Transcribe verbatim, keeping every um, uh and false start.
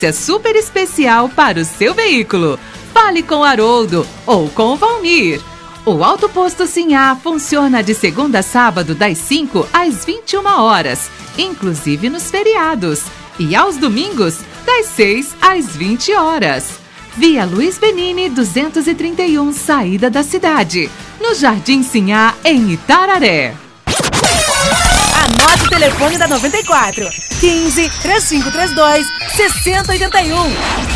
super especial para o seu veículo. Fale com o Haroldo ou com o Valmir. O Auto Posto Sinhá funciona de segunda a sábado das cinco às vinte e uma horas, inclusive nos feriados, e aos domingos das seis às vinte horas. Via Luiz Benini duzentos e trinta e um, saída da cidade, no Jardim Sinhá, em Itararé. Anote o telefone da noventa e quatro: quinze, três cinco três dois, sessenta oitenta e um.